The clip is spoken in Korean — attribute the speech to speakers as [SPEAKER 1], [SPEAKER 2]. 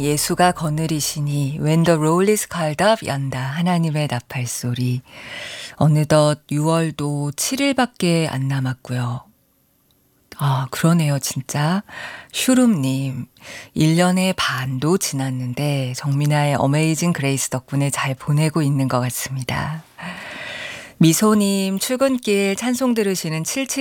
[SPEAKER 1] 이은경님이 예수가 거느리시니 When the roll is called up 연다 하나님의 나팔소리. 어느덧 6월도 7일밖에 안 남았고요. 아, 그러네요, 진짜. 슈룸님, 1년의 반도 지났는데 정민아의 어메이징 그레이스 덕분에 잘 보내고 있는 것 같습니다. 미소님, 출근길 찬송 들으시는